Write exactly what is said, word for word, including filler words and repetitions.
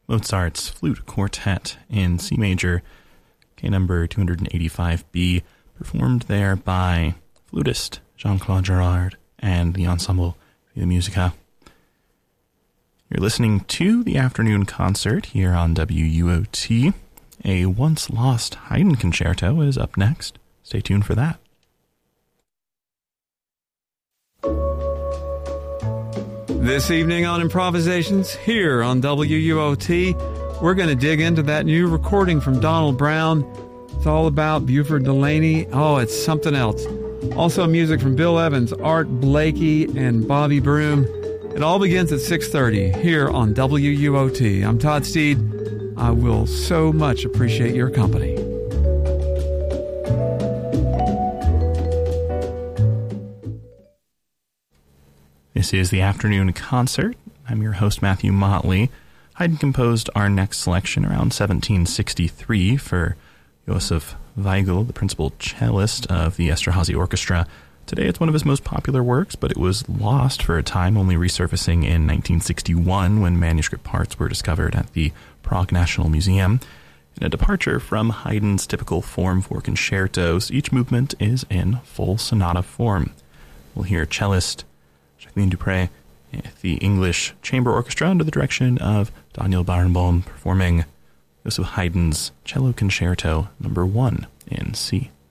Mozart's Flute Quartet in C major, K number two eighty-five B, performed there by flutist Jean-Claude Gerard and the Ensemble Via Musica. You're listening to the afternoon concert here on W U O T. A once lost Haydn concerto is up next. Stay tuned for that. This evening on Improvisations here on W U O T, we're going to dig into that new recording from Donald Brown. It's all about Buford Delaney. Oh, it's something else. Also music from Bill Evans, Art Blakey, and Bobby Broom. It all begins at six thirty here on W U O T. I'm Todd Steed. I will so much appreciate your company. This is the afternoon concert. I'm your host, Matthew Motley. Haydn composed our next selection around seventeen sixty-three for Josef Weigl, the principal cellist of the Esterhazy Orchestra. Today it's one of his most popular works, but it was lost for a time, only resurfacing in nineteen sixty-one when manuscript parts were discovered at the Prague National Museum. In a departure from Haydn's typical form for concertos, each movement is in full sonata form. We'll hear cellist Jacqueline Dupre, the English Chamber Orchestra under the direction of Daniel Barenboim, performing Joseph Haydn's Cello Concerto number one in C.